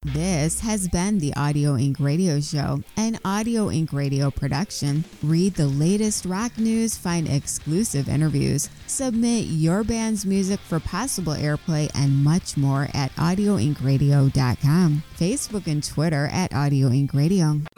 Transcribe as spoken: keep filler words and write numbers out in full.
This has been the Audio Inc Radio Show, an Audio Inc Radio production. Read the latest rock news, find exclusive interviews, submit your band's music for possible airplay, and much more at audio inc radio dot com. Facebook and Twitter at Audio Inc Radio.